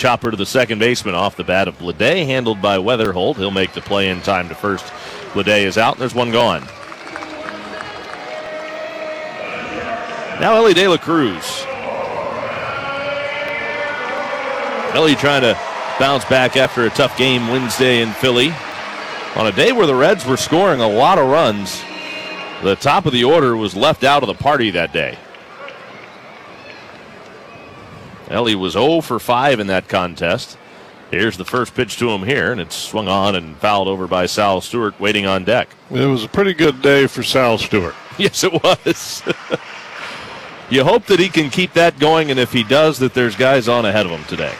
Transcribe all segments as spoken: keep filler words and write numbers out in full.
chopper to the second baseman off the bat of Blade, handled by Weatherholt. He'll make the play in time to first. Blade is out, and there's one gone. Now Ellie De La Cruz. Ellie trying to bounce back after a tough game Wednesday in Philly. On a day where the Reds were scoring a lot of runs, the top of the order was left out of the party that day. Ellie was oh for five in that contest. Here's the first pitch to him here, and it's swung on and fouled over by Sal Stewart waiting on deck. It was a pretty good day for Sal Stewart. Yes, it was. You hope that he can keep that going, and if he does, that there's guys on ahead of him today.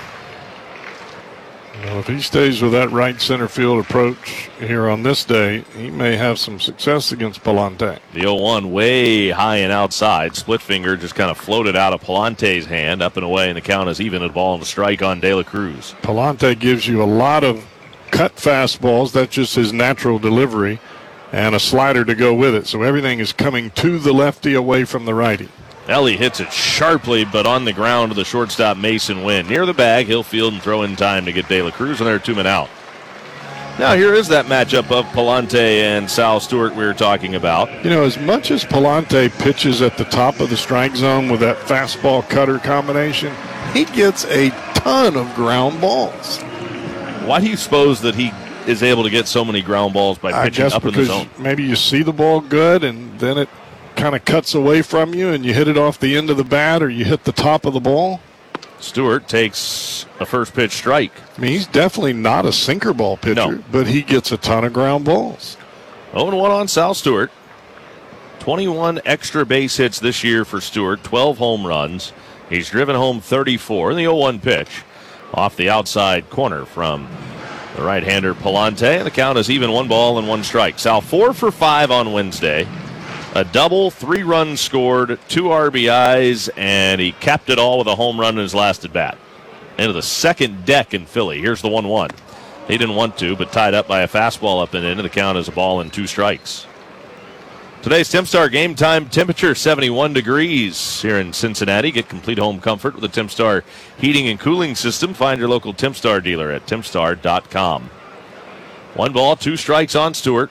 Well, if he stays with that right center field approach here on this day, he may have some success against Palante. The oh one way high and outside. Split finger just kind of floated out of Palante's hand, up and away, and the count is even. A ball and a strike on De La Cruz. Palante gives you a lot of cut fastballs. That's just his natural delivery, and a slider to go with it. So everything is coming to the lefty away from the righty. Ellie hits it sharply, but on the ground to the shortstop, Mason Wynn. Near the bag, he'll field and throw in time to get De La Cruz, and they're two men out. Now here is that matchup of Palante and Sal Stewart we were talking about. You know, as much as Palante pitches at the top of the strike zone with that fastball cutter combination, he gets a ton of ground balls. Why do you suppose that he is able to get so many ground balls by pitching up in the zone? Maybe you see the ball good, and then it kind of cuts away from you and you hit it off the end of the bat or you hit the top of the ball. Stewart takes a first pitch strike. I mean, he's definitely not a sinker ball pitcher, no. but he gets a ton of ground balls. oh and one on Sal Stewart. twenty-one extra base hits this year for Stewart, twelve home runs. He's driven home thirty-four in the oh one pitch. Off the outside corner from the right-hander Palante, and the count is even, one ball and one strike. Sal four for five on Wednesday. A double, three runs scored, two R B Is, and he capped it all with a home run in his last at-bat. Into the second deck in Philly. Here's the one one. He didn't want to, but tied up by a fastball up and in, and the count is a ball and two strikes. Today's Tempstar game time temperature, seventy-one degrees here in Cincinnati. Get complete home comfort with the Tempstar heating and cooling system. Find your local Tempstar dealer at tempstar dot com. One ball, two strikes on Stewart.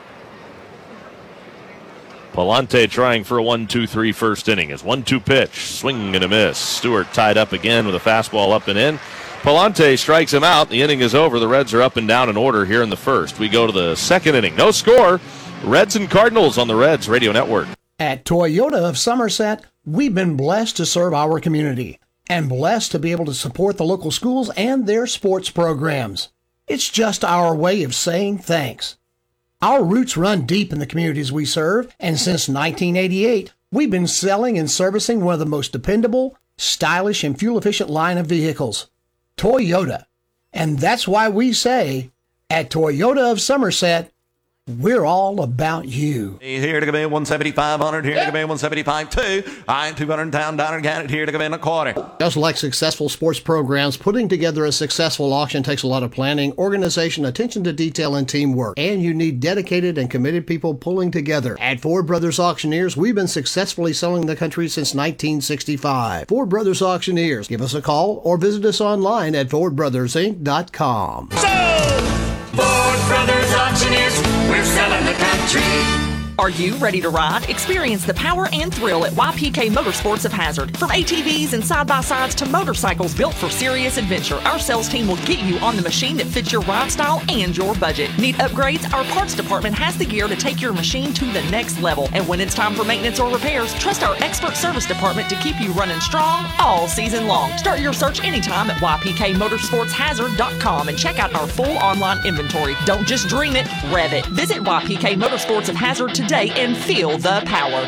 Palante trying for a one two three first inning. His one two pitch, swing and a miss. Stewart tied up again with a fastball up and in. Palante strikes him out. The inning is over. The Reds are up and down in order here in the first. We go to the second inning. No score. Reds and Cardinals on the Reds Radio Network. At Toyota of Somerset, we've been blessed to serve our community and blessed to be able to support the local schools and their sports programs. It's just our way of saying thanks. Our roots run deep in the communities we serve, and since nineteen eighty-eight, we've been selling and servicing one of the most dependable, stylish, and fuel-efficient line of vehicles, Toyota. And that's why we say, at Toyota of Somerset, we're all about you. Here to come in one seventy-five hundred, here to come in one seventy-five two. I ain't two hundred down, down and count it, here to come in a quarter. Just like successful sports programs, putting together a successful auction takes a lot of planning, organization, attention to detail, and teamwork. And you need dedicated and committed people pulling together. At Ford Brothers Auctioneers, we've been successfully selling the country since nineteen sixty-five. Ford Brothers Auctioneers. Give us a call or visit us online at ford brothers inc dot com. So, Ford Brothers Auctioneers, we're selling the country. Are you ready to ride? Experience the power and thrill at Y P K Motorsports of Hazard. From A T Vs and side-by-sides to motorcycles built for serious adventure, our sales team will get you on the machine that fits your ride style and your budget. Need upgrades? Our parts department has the gear to take your machine to the next level. And when it's time for maintenance or repairs, trust our expert service department to keep you running strong all season long. Start your search anytime at y p k motorsports hazard dot com and check out our full online inventory. Don't just dream it, rev it. Visit Y P K Motorsports of Hazard today and feel the power.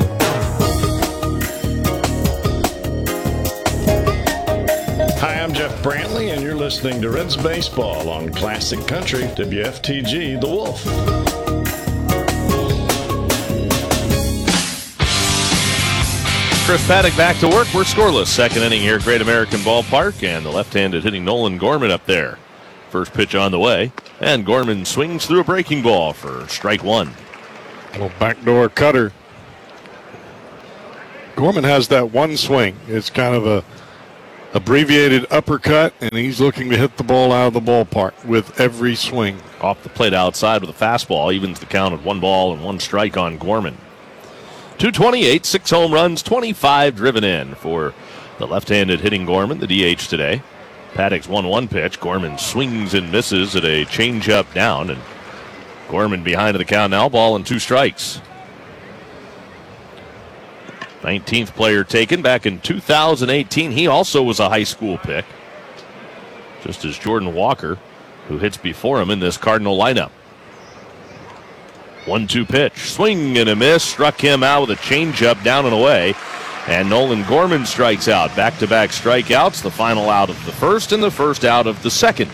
Hi, I'm Jeff Brantley, and you're listening to Reds Baseball on Classic Country, W F T G, The Wolf. Chris Paddock back to work. We're scoreless. Second inning here at Great American Ballpark, and the left-handed hitting Nolan Gorman up there. First pitch on the way, and Gorman swings through a breaking ball for strike one. Little backdoor cutter. Gorman has that one swing. It's kind of a abbreviated uppercut, and he's looking to hit the ball out of the ballpark with every swing. Off the plate outside with a fastball, evens the count at one ball and one strike on Gorman. two twenty-eight, six home runs, twenty-five driven in for the left-handed hitting Gorman, the D H today. Paddock's one one pitch. Gorman swings and misses at a changeup down, and Gorman behind the count now, ball and two strikes. nineteenth player taken back in two thousand eighteen. He also was a high school pick, just as Jordan Walker, who hits before him in this Cardinal lineup. one two pitch. Swing and a miss. Struck him out with a changeup down and away. And Nolan Gorman strikes out. Back-to-back strikeouts. The final out of the first and the first out of the second.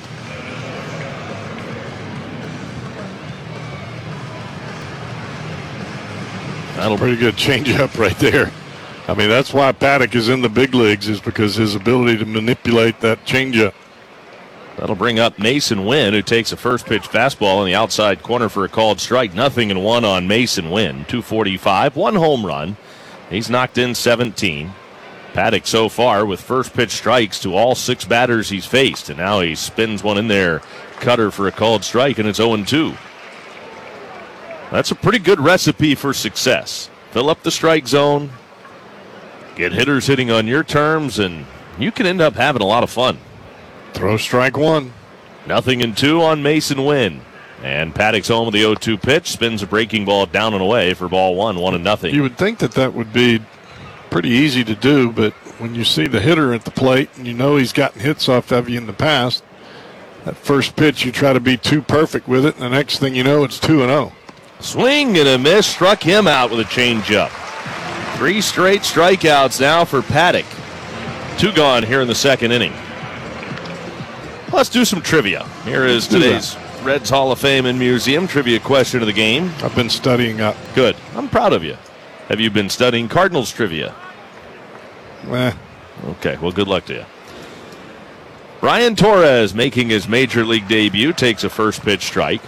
That'll pretty good changeup right there. I mean, that's why Paddock is in the big leagues, is because his ability to manipulate that changeup. That'll bring up Mason Wynn, who takes a first pitch fastball in the outside corner for a called strike. Nothing and one on Mason Wynn. two forty-five, one home run. He's knocked in seventeen. Paddock so far with first pitch strikes to all six batters he's faced. And now he spins one in there, cutter for a called strike, and it's oh and two. That's a pretty good recipe for success. Fill up the strike zone, get hitters hitting on your terms, and you can end up having a lot of fun. Throw strike one. Nothing and two on Mason Wynn. And Paddock's home with the oh two pitch. Spins a breaking ball down and away for ball one, one and nothing. You would think that that would be pretty easy to do, but when you see the hitter at the plate and you know he's gotten hits off of you in the past, that first pitch you try to be too perfect with it, and the next thing you know it's two and oh. Swing and a miss. Struck him out with a changeup. Three straight strikeouts now for Paddock. Two gone here in the second inning. Let's do some trivia. Here is today's Reds Hall of Fame and Museum trivia question of the game. I've been studying up. Good. I'm proud of you. Have you been studying Cardinals trivia? Eh. Okay, well, good luck to you. Brian Torres making his major league debut takes a first pitch strike.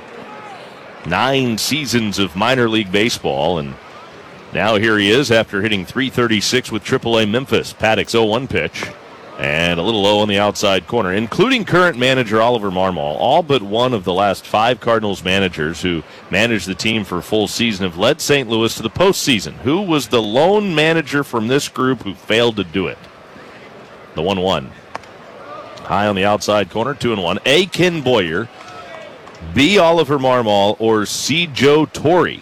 Nine seasons of minor league baseball, and now here he is after hitting three thirty-six with triple A Memphis. Paddock's oh one pitch. And a little low on the outside corner, including current manager Oliver Marmol. All but one of the last five Cardinals managers who managed the team for a full season have led Saint Louis to the postseason. Who was the lone manager from this group who failed to do it? The one one. High on the outside corner, two and one. A. Ken Boyer, B. Oliver Marmol, or C. Joe Torre?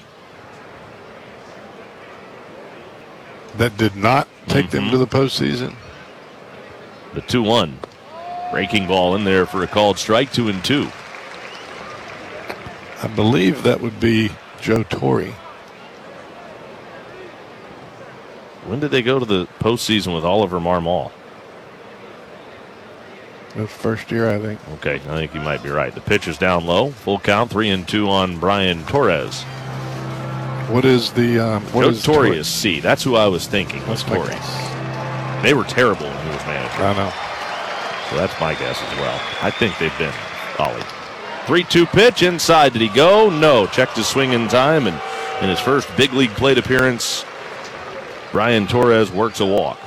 That did not take Mm-hmm. them to the postseason. The two one. Breaking ball in there for a called strike, two and two. I believe that would be Joe Torre. When did they go to the postseason with Oliver Marmol? The first year, I think. Okay, I think you might be right. The pitch is down low. Full count, three and two on Brian Torres. What is the um, what Joe is Torre Torre? is C. That's who I was thinking. Was That's my Torre. guess. They were terrible when he was manager. I know. So that's my guess as well. I think they've been Ollie. three two pitch inside. Did he go? No. Checked his swing in time, and in his first big league plate appearance, Brian Torres works a walk.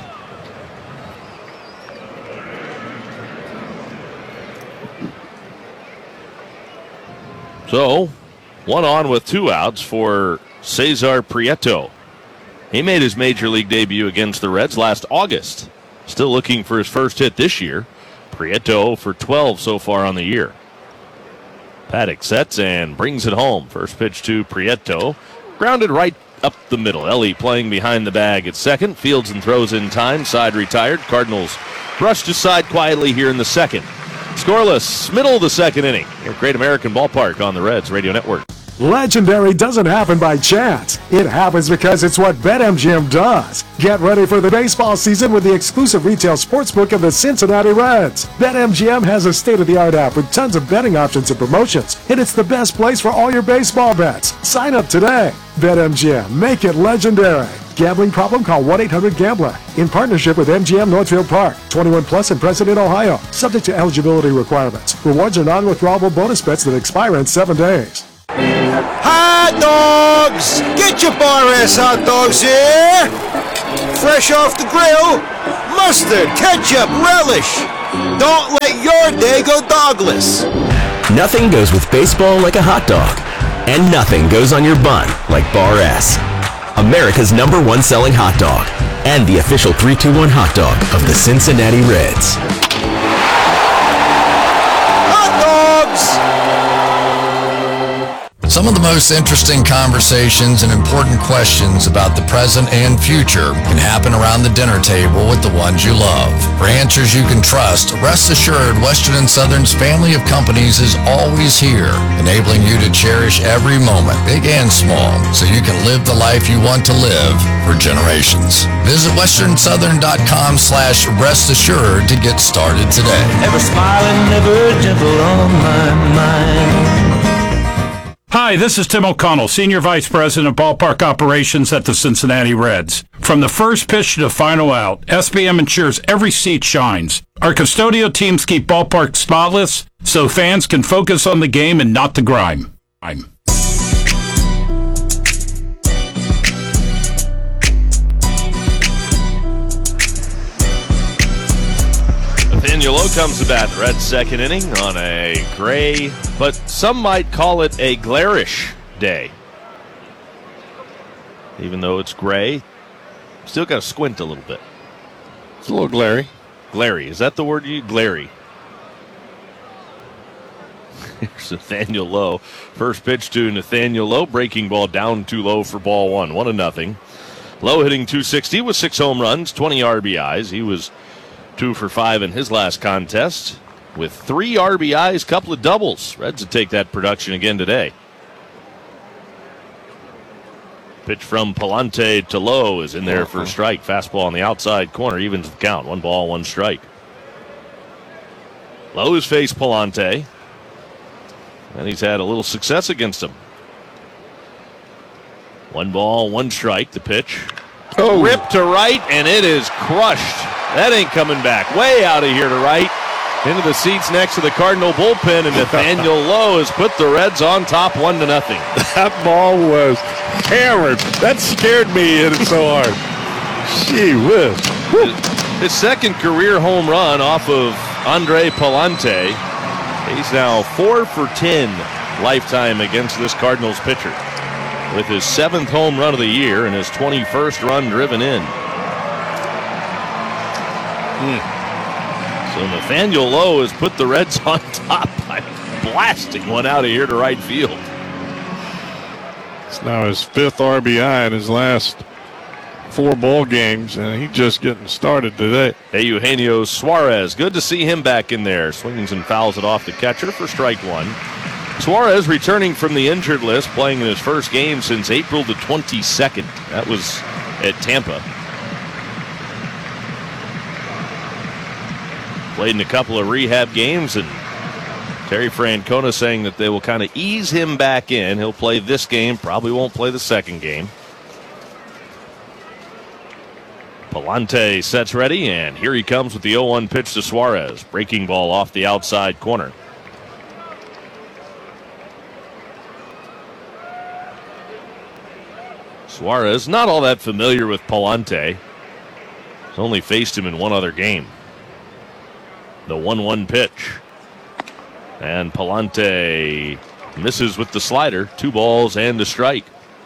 So, one on with two outs for Cesar Prieto. He made his major league debut against the Reds last August. Still looking for his first hit this year. Prieto for twelve so far on the year. Paddock sets and brings it home. First pitch to Prieto. Grounded right up the middle. Ellie playing behind the bag at second. Fields and throws in time. Side retired. Cardinals brushed aside quietly here in the second. Scoreless, middle of the second inning. Here at Great American Ballpark on the Reds Radio Network. Legendary doesn't happen by chance. It happens because it's what BetMGM does. Get ready for the baseball season with the exclusive retail sportsbook of the Cincinnati Reds. BetMGM has a state-of-the-art app with tons of betting options and promotions, and it's the best place for all your baseball bets. Sign up today. BetMGM, make it legendary. Gambling problem? Call one eight hundred gambler. In partnership with M G M Northfield Park. twenty-one plus in President, Ohio. Subject to eligibility requirements. Rewards are non-withdrawable bonus bets that expire in seven days. Hot dogs! Get your bar ass hot dogs here! Fresh off the grill, mustard, ketchup, relish. Don't let your day go dogless. Nothing goes with baseball like a hot dog. And nothing goes on your bun like Bar S. America's number one selling hot dog. And the official three two one hot dog of the Cincinnati Reds. Hot dogs! Some of the most interesting conversations and important questions about the present and future can happen around the dinner table with the ones you love. For answers you can trust, rest assured Western and Southern's family of companies is always here, enabling you to cherish every moment, big and small, so you can live the life you want to live for generations. Visit western southern dot com slash rest assured to get started today. Ever smiling, never gentle on my mind. Hi, this is Tim O'Connell, Senior Vice President of Ballpark Operations at the Cincinnati Reds. From the first pitch to the final out, S B M ensures every seat shines. Our custodial teams keep ballparks spotless so fans can focus on the game and not the grime. I'm Nathaniel Lowe comes to bat in the Reds' second inning on a gray, but some might call it a glarish day. Even though it's gray, still got to squint a little bit. It's a little glary. Glary, is that the word you glary? Here's Nathaniel Lowe. First pitch to Nathaniel Lowe, breaking ball down too low for ball one, one to nothing. Lowe hitting two sixty with six home runs, twenty R B Is. He was two for five in his last contest with three R B Is, couple of doubles. Reds will take that production again today. Pitch from Palante to Lowe is in there for a strike. Fastball on the outside corner, evens the count. One ball, one strike. Lowe has faced Palante, and he's had a little success against him. One ball, one strike. The pitch. Oh. Ripped to right, and it is crushed. That ain't coming back. Way out of here to right. Into the seats next to the Cardinal bullpen, and Nathaniel Lowe has put the Reds on top one to nothing. That ball was hammered. That scared me. Hit it so hard. Gee whiz. His second career home run off of Andre Palante. He's now four for ten lifetime against this Cardinals pitcher, with his seventh home run of the year and his twenty-first run driven in. Hmm. So Nathaniel Lowe has put the Reds on top by blasting one out of here to right field. It's now his fifth R B I in his last four ball games, and he's just getting started today. Hey, Eugenio Suarez, good to see him back in there. Swings and fouls it off the catcher for strike one. Suarez returning from the injured list, playing in his first game since April the twenty-second. That was at Tampa. Played in a couple of rehab games, and Terry Francona saying that they will kind of ease him back in. He'll play this game, probably won't play the second game. Palante sets ready, and here he comes with the oh one pitch to Suarez. Breaking ball off the outside corner. Suarez, not all that familiar with Palante. He's only faced him in one other game. The one one pitch. And Palante misses with the slider. Two balls and a strike.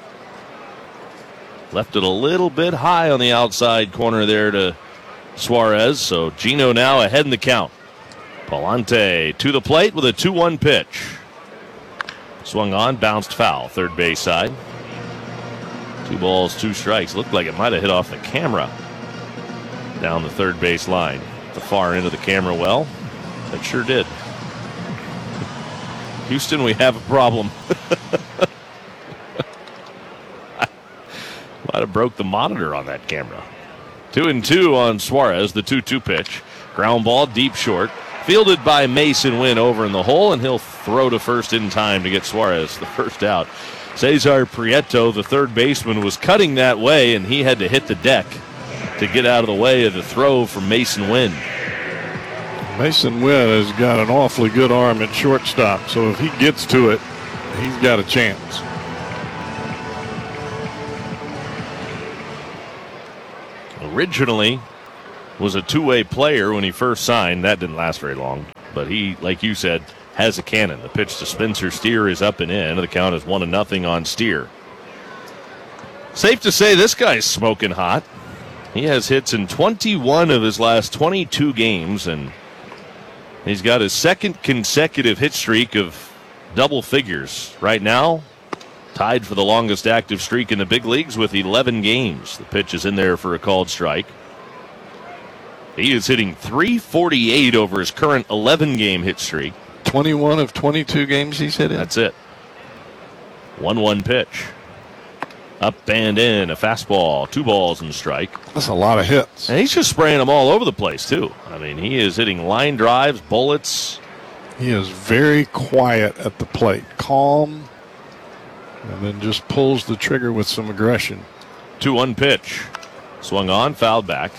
Left it a little bit high on the outside corner there to Suarez. So Gino now ahead in the count. Palante to the plate with a two one pitch. Swung on, bounced foul, third base side. Two balls, two strikes. Looked like it might have hit off the camera down the third base line. The far end of the camera well. It sure did. Houston, we have a problem. Might have broke the monitor on that camera. Two and two on Suarez, the two two pitch. Ground ball, deep short. Fielded by Mason Wynn over in the hole, and he'll throw to first in time to get Suarez the first out. Cesar Prieto, the third baseman, was cutting that way, and he had to hit the deck to get out of the way of the throw from Mason Wynn. Mason Wynn has got an awfully good arm at shortstop, so if he gets to it, he's got a chance. Originally, was a two-way player when he first signed. That didn't last very long. But he, like you said, has a cannon. The pitch to Spencer Steer is up and in. The count is one to nothing on Steer. Safe to say this guy's smoking hot. He has hits in twenty-one of his last twenty-two games, and he's got his second consecutive hit streak of double figures. Right now, tied for the longest active streak in the big leagues with eleven games. The pitch is in there for a called strike. He is hitting three forty-eight over his current eleven-game hit streak. twenty-one of twenty-two games he's hit in? That's it. one one pitch. Up and in, a fastball, two balls and strike. That's a lot of hits. And he's just spraying them all over the place, too. I mean, he is hitting line drives, bullets. He is very quiet at the plate. Calm, and then just pulls the trigger with some aggression. two one pitch. Swung on, fouled back.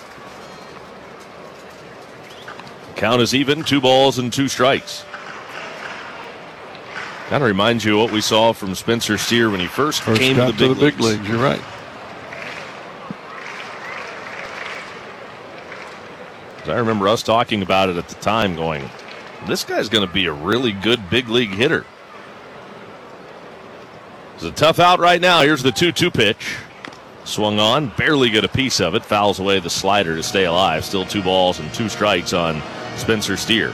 Count is even, two balls and two strikes. Kind of reminds you of what we saw from Spencer Steer when he first, first came got to the big, to the big leagues. leagues. You're right. I remember us talking about it at the time going, this guy's going to be a really good big league hitter. It's a tough out right now. Here's the two two pitch. Swung on, barely get a piece of it. Fouls away the slider to stay alive. Still two balls and two strikes on Spencer Steer.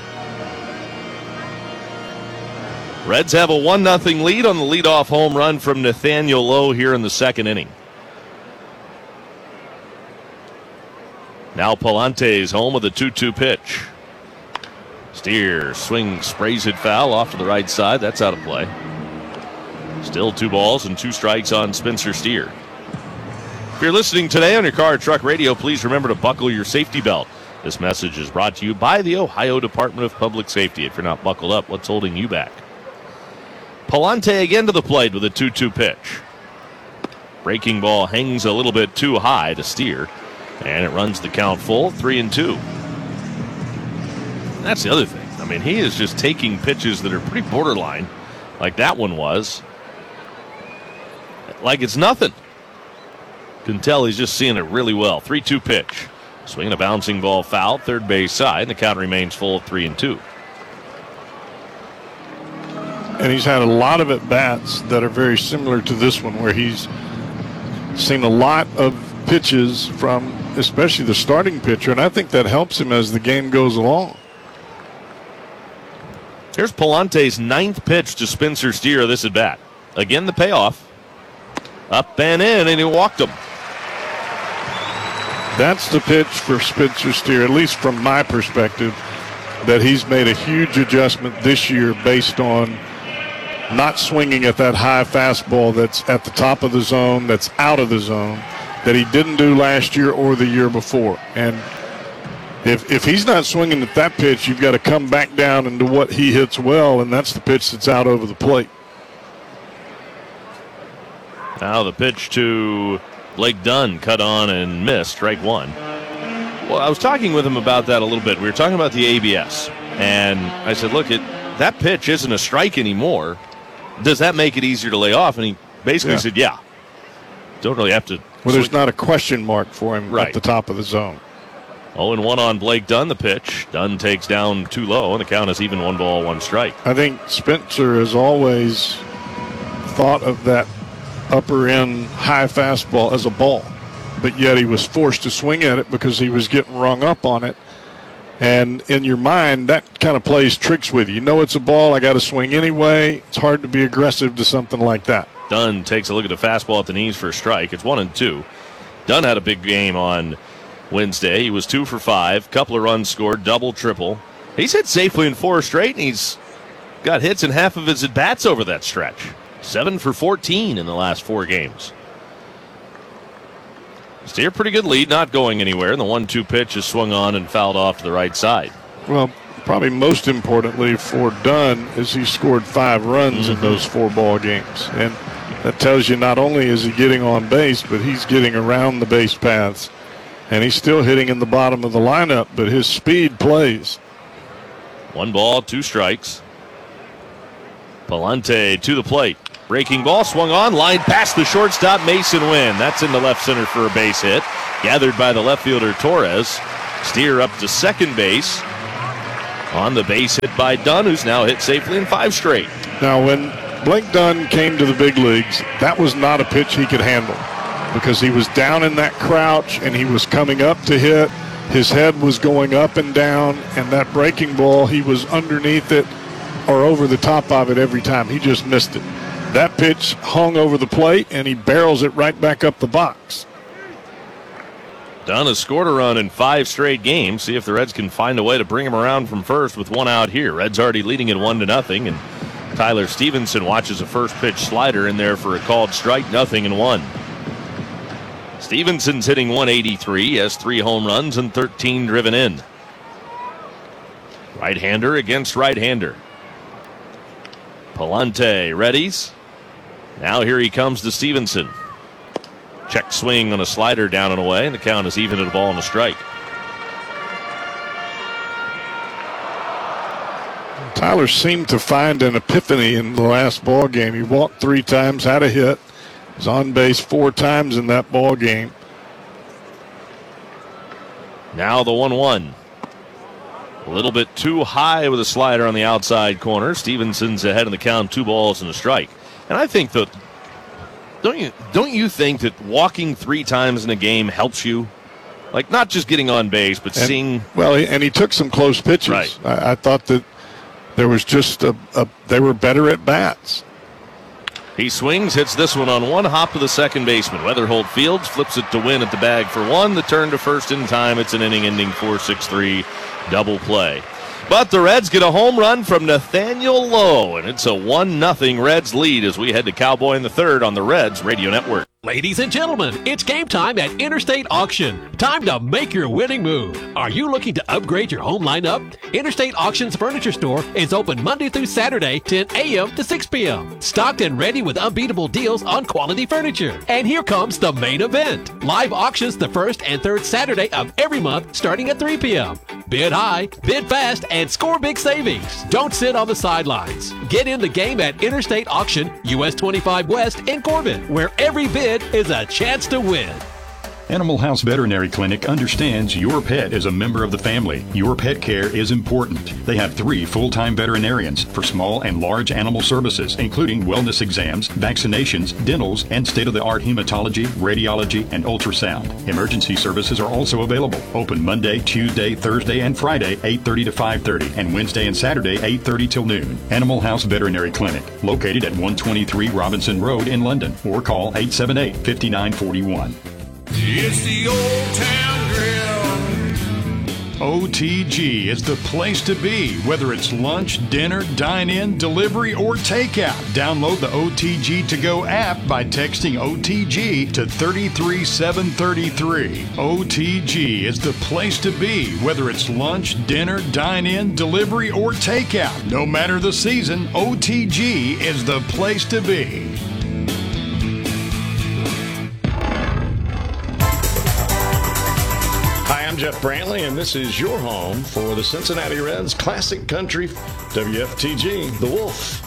Reds have a one nothing lead on the leadoff home run from Nathaniel Lowe here in the second inning. Now Palante's home with a two two pitch. Steer swings, sprays it foul off to the right side. That's out of play. Still two balls and two strikes on Spencer Steer. If you're listening today on your car or truck radio, please remember to buckle your safety belt. This message is brought to you by the Ohio Department of Public Safety. If you're not buckled up, what's holding you back? Palante again to the plate with a two two pitch. Breaking ball hangs a little bit too high to Steer, and it runs the count full, three and two. That's the other thing. I mean, he is just taking pitches that are pretty borderline, like that one was, like it's nothing. Can tell he's just seeing it really well. three two pitch. Swinging a bouncing ball foul, third base side, and the count remains full of three and two. And he's had a lot of at-bats that are very similar to this one, where he's seen a lot of pitches from especially the starting pitcher, and I think that helps him as the game goes along. Here's Palante's ninth pitch to Spencer Steer this at bat. Again, the payoff. Up and in, and he walked him. That's the pitch for Spencer Steer, at least from my perspective, that he's made a huge adjustment this year based on not swinging at that high fastball that's at the top of the zone, that's out of the zone, that he didn't do last year or the year before. And if if he's not swinging at that pitch, you've got to come back down into what he hits well, and that's the pitch that's out over the plate. Now the pitch to Blake Dunn, cut on and missed, strike one. Well, I was talking with him about that a little bit. We were talking about the A B S, and I said, look, it, that pitch isn't a strike anymore. Does that make it easier to lay off? And he basically Yeah. said, yeah. Don't really have to. Well, there's not a question mark for him Right. at the top of the zone. oh and one on Blake Dunn, the pitch. Dunn takes down too low, and the count is even one ball, one strike. I think Spencer has always thought of that upper end high fastball as a ball, but yet he was forced to swing at it because he was getting rung up on it. And in your mind, that kind of plays tricks with you. You know it's a ball, I got to swing anyway. It's hard to be aggressive to something like that. Dunn takes a look at the fastball at the knees for a strike. It's one and two. Dunn had a big game on Wednesday. He was two for five, couple of runs scored, double, triple. He's hit safely in four straight, and he's got hits in half of his at-bats over that stretch. Seven for fourteen in the last four games. Steer, pretty good lead, not going anywhere. And the one two pitch is swung on and fouled off to the right side. Well, probably most importantly for Dunn is he scored five runs Mm-hmm. in those four ball games. And that tells you not only is he getting on base, but he's getting around the base paths. And he's still hitting in the bottom of the lineup, but his speed plays. One ball, two strikes. Palante to the plate. Breaking ball swung on, line past the shortstop, Mason Wynn. That's into left center for a base hit. Gathered by the left fielder Torres. Steer up to second base on the base hit by Dunn, who's now hit safely in five straight. Now, when Blake Dunn came to the big leagues, that was not a pitch he could handle because he was down in that crouch and he was coming up to hit. His head was going up and down, and that breaking ball, he was underneath it or over the top of it every time. He just missed it. That pitch hung over the plate, and he barrels it right back up the box. Dunn has scored a run in five straight games. See if the Reds can find a way to bring him around from first with one out here. Reds already leading it one to nothing, and Tyler Stevenson watches a first pitch slider in there for a called strike, nothing and one. Stevenson's hitting one eighty-three, has three home runs and thirteen driven in. Right-hander against right-hander. Palante readies. Now here he comes to Stevenson. Check swing on a slider down and away, and the count is even at a ball and a strike. Tyler seemed to find an epiphany in the last ball game. He walked three times, had a hit, was on base four times in that ball game. Now the one one. A little bit too high with a slider on the outside corner. Stevenson's ahead in the count, two balls and a strike. And I think that don't you don't you think that walking three times in a game helps you? Like not just getting on base, but and, seeing. Well, and he took some close pitches. Right. I, I thought that there was just a, a they were better at bats. He swings, hits this one on one hop to the second baseman. Weatherholt Fields flips it to win at the bag for one. The turn to first in time. It's an inning-ending four six three double play. But the Reds get a home run from Nathaniel Lowe, and it's a one nothing Reds lead as we head to Cowboy in the third on the Reds Radio Network. Ladies and gentlemen, it's game time at Interstate Auction. Time to make your winning move. Are you looking to upgrade your home lineup? Interstate Auction's furniture store is open Monday through Saturday, ten a.m. to six p.m. Stocked and ready with unbeatable deals on quality furniture. And here comes the main event. Live auctions the first and third Saturday of every month starting at three p.m. Bid high, bid fast, and score big savings. Don't sit on the sidelines. Get in the game at Interstate Auction, U S twenty-five West in Corbin, where every bid is a chance to win. Animal House Veterinary Clinic understands your pet is a member of the family. Your pet care is important. They have three full-time veterinarians for small and large animal services, including wellness exams, vaccinations, dentals, and state-of-the-art hematology, radiology, and ultrasound. Emergency services are also available. Open Monday, Tuesday, Thursday, and Friday, eight thirty to five thirty, and Wednesday and Saturday, eight thirty till noon. Animal House Veterinary Clinic, located at one twenty-three Robinson Road in London, or call eight seven eight, five nine four one. It's the Old Town Grill. O T G is the place to be, whether it's lunch, dinner, dine-in, delivery, or takeout. Download the O T G To Go app by texting O T G to three three seven three three. O T G is the place to be, whether it's lunch, dinner, dine-in, delivery, or takeout. No matter the season, O T G is the place to be. Hi, I'm Jeff Brantley, and this is your home for the Cincinnati Reds Classic Country, W F T G, The Wolf.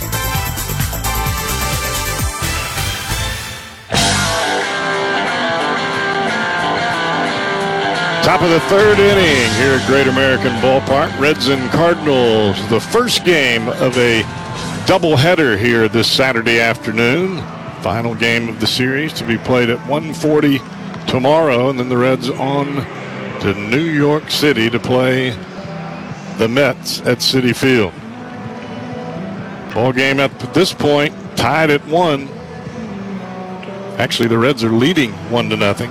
Top of the third inning here at Great American Ballpark. Reds and Cardinals, the first game of a doubleheader here this Saturday afternoon. Final game of the series to be played at one forty tomorrow, and then the Reds on to New York City to play the Mets at Citi Field. Ball game at this point tied at one. Actually, the Reds are leading one to nothing.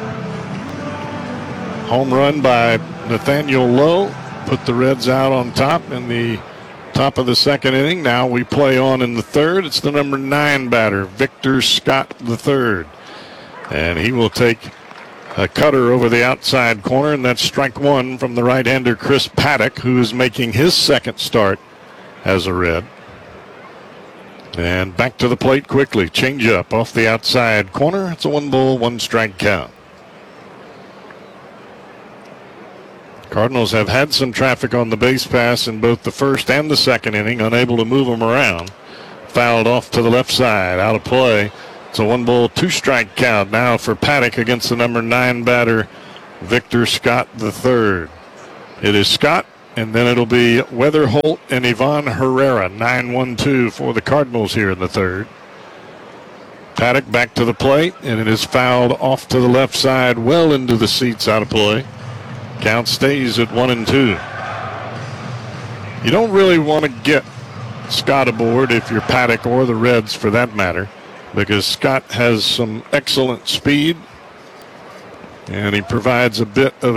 Home run by Nathaniel Lowe put the Reds out on top in the top of the second inning. Now we play on in the third. It's the number nine batter, Victor Scott the third. And he will take a cutter over the outside corner, and that's strike one from the right-hander Chris Paddock, who is making his second start as a Red. And back to the plate quickly. Change up off the outside corner. It's a one ball, one strike count. Cardinals have had some traffic on the base pass in both the first and the second inning, unable to move them around. Fouled off to the left side, out of play. It's a one ball, two strike count now for Paddock against the number nine batter, Victor Scott the third. It is Scott, and then it'll be Weatherholt and Ivan Herrera, nine one two for the Cardinals here in the third. Paddock back to the plate, and it is fouled off to the left side, well into the seats, out of play. Count stays at one and two. You don't really want to get Scott aboard if you're Paddock or the Reds for that matter, because Scott has some excellent speed, and he provides a bit of